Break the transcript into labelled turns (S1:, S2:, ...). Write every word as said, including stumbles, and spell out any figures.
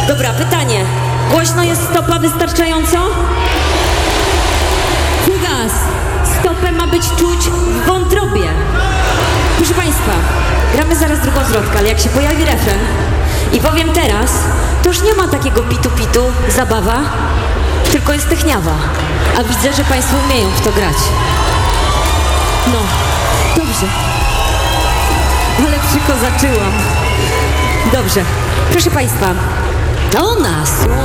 S1: Dobra, pytanie. Głośno jest stopa wystarczająco? Fugas. Stopę ma być czuć w wątrobie. Proszę Państwa, gramy zaraz drugą zwrotkę, ale jak się pojawi refren i powiem teraz, to już nie ma takiego pitu-pitu, zabawa, tylko jest techniawa. A widzę, że Państwo umieją w to grać. No, dobrze. Ale przykozaczyłam. Dobrze. Proszę Państwa, ona słucha.